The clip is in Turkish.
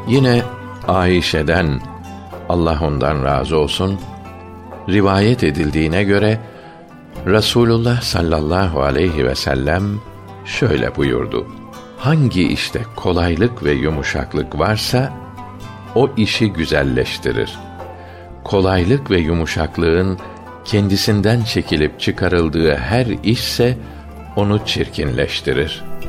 Yine Ayşe'den, Allah ondan razı olsun, rivayet edildiğine göre Resulullah sallallahu aleyhi ve sellem şöyle buyurdu: hangi işte kolaylık ve yumuşaklık varsa o işi güzelleştirir. Kolaylık ve yumuşaklığın kendisinden çekilip çıkarıldığı her işse onu çirkinleştirir.